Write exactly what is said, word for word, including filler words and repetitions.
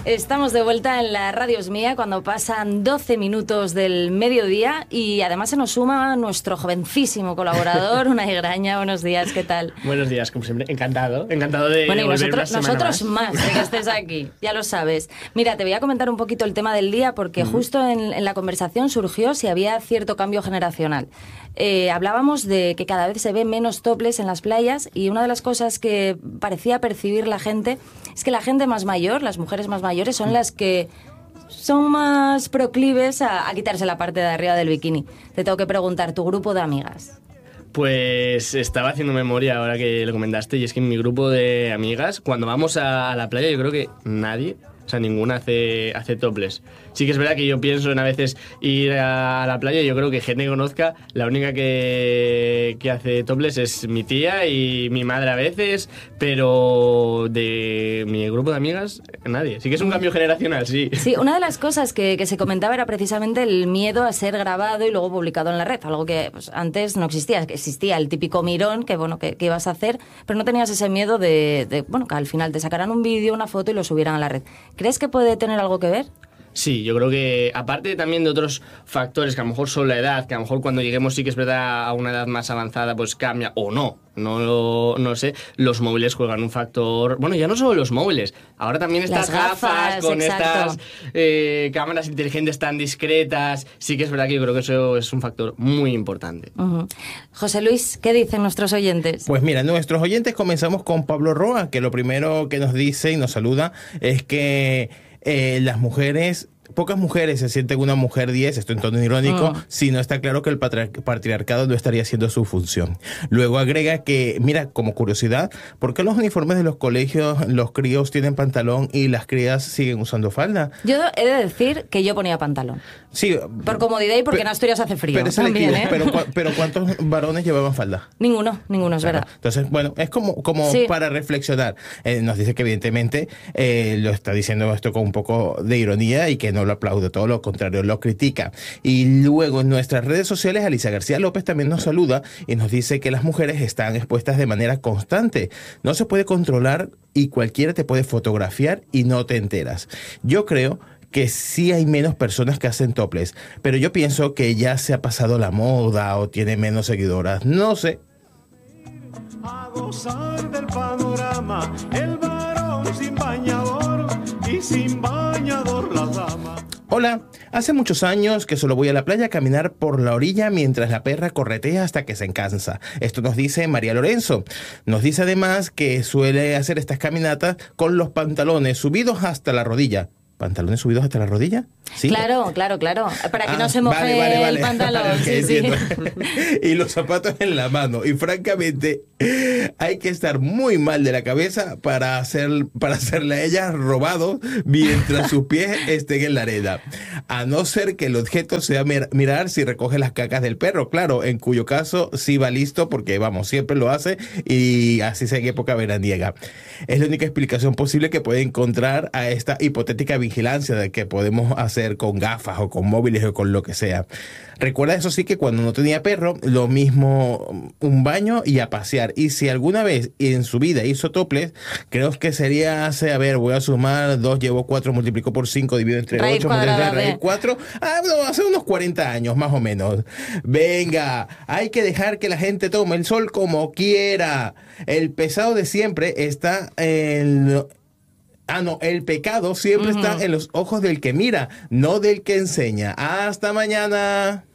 Estamos de vuelta en la Radio Es Mía cuando pasan doce minutos del mediodía y además se nos suma nuestro jovencísimo colaborador, Unai Graña. Buenos días, ¿qué tal? Buenos días, como siempre. Encantado, encantado de Bueno, y volver nosotros, una semana nosotros más. más de que estés aquí, ya lo sabes. Mira, te voy a comentar un poquito el tema del día porque uh-huh. justo en, en la conversación surgió si había cierto cambio generacional. Eh, hablábamos de que cada vez se ve menos topless en las playas y una de las cosas que parecía percibir la gente es que la gente más mayor, las mujeres más mayores, son las que son más proclives a, a quitarse la parte de arriba del bikini. Te tengo que preguntar, ¿tu grupo de amigas? Pues estaba haciendo memoria ahora que lo comentaste y es que en mi grupo de amigas, cuando vamos a, a la playa, yo creo que nadie... O sea, ninguna hace, hace topless. Sí que es verdad que yo pienso en a veces ir a la playa y yo creo que gente que conozca, la única que, que hace topless es mi tía y mi madre a veces, pero de mi grupo de amigas, nadie. Sí que es un cambio generacional, sí. Sí, una de las cosas que, que se comentaba era precisamente el miedo a ser grabado y luego publicado en la red, algo que pues, antes no existía, que existía el típico mirón que, bueno, que, que ibas a hacer, pero no tenías ese miedo de, de bueno, que al final te sacaran un vídeo, una foto y lo subieran a la red. ¿Crees que puede tener algo que ver? Sí, yo creo que aparte también de otros factores, que a lo mejor son la edad, que a lo mejor cuando lleguemos sí que es verdad a una edad más avanzada pues cambia, o no, no lo no sé, los móviles juegan un factor, bueno, ya no solo los móviles, ahora también estas Las gafas, gafas con exacto. estas eh, cámaras inteligentes tan discretas, sí que es verdad que yo creo que eso es un factor muy importante. Uh-huh. José Luis, ¿qué dicen nuestros oyentes? Pues mira, nuestros oyentes comenzamos con Pablo Roa, que lo primero que nos dice y nos saluda es que Eh, las mujeres, pocas mujeres se sienten una mujer diez, esto en tono irónico, mm. si no está claro que el patriar- patriarcado no estaría haciendo su función. Luego agrega que, mira, como curiosidad, ¿por qué los uniformes de los colegios, los críos tienen pantalón y las crías siguen usando falda? Yo he de decir que yo ponía pantalón. Sí. Por comodidad y porque pero, en Asturias hace frío. Pero, también, ¿eh? pero, pero ¿cuántos varones llevaban falda? Ninguno, ninguno, es claro. verdad. Entonces, bueno, es como, como sí. para reflexionar. Eh, nos dice que evidentemente eh, lo está diciendo esto con un poco de ironía y que no lo aplaude, todo lo contrario, lo critica. Y luego en nuestras redes sociales, Alicia García López también nos saluda y nos dice que las mujeres están expuestas de manera constante. No se puede controlar y cualquiera te puede fotografiar y no te enteras. Yo creo que sí hay menos personas que hacen topless, pero yo pienso que ya se ha pasado la moda o tiene menos seguidoras, no sé. A gozar del panorama, el varón sin bañador y sin bañador la dama. Hola, hace muchos años que solo voy a la playa a caminar por la orilla mientras la perra corretea hasta que se cansa. Esto nos dice María Lorenzo. Nos dice además que suele hacer estas caminatas con los pantalones subidos hasta la rodilla. ¿Pantalones subidos hasta la rodilla? ¿Sí? Claro, claro, claro. Para que ah, no se moje vale, vale, vale. el pantalón. Okay, sí, sí. Y los zapatos en la mano. Y francamente, hay que estar muy mal de la cabeza para, hacer, para hacerle a ella robado mientras sus pies estén en la arena. A no ser que el objeto sea mir- mirar si recoge las cacas del perro. Claro, en cuyo caso sí va listo porque, vamos, siempre lo hace y así sea en época veraniega. Es la única explicación posible que puede encontrar a esta hipotética vigilancia de que podemos hacer con gafas o con móviles o con lo que sea. Recuerda, eso sí, que cuando no tenía perro, lo mismo un baño y a pasear. Y si alguna vez en su vida hizo topless, creo que sería hace, a ver, voy a sumar dos, llevo cuatro, multiplico por cinco, divido entre raíz ocho, cuadrada, raíz cuatro, ah, no, hace unos cuarenta años más o menos. Venga, hay que dejar que la gente tome el sol como quiera. El pesado de siempre está en... Ah, no, el pecado siempre uh-huh. está en los ojos del que mira, no del que enseña. Hasta mañana.